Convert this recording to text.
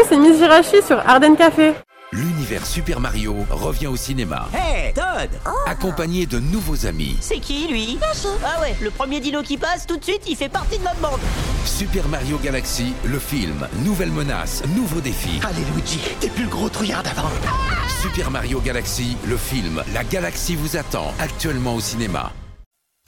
c'est Miss Jirachi sur Ardennes Café. L'univers Super Mario revient au cinéma. Hey, Todd! Accompagné de nouveaux amis. C'est qui, lui? Ah ouais, le premier dino qui passe, tout de suite, il fait partie de notre bande. Super Mario Galaxy, le film. Nouvelle menace, nouveau défi. Allez, Luigi, t'es plus le gros trouillard d'avant. Super Mario Galaxy, le film. La galaxie vous attend, actuellement au cinéma.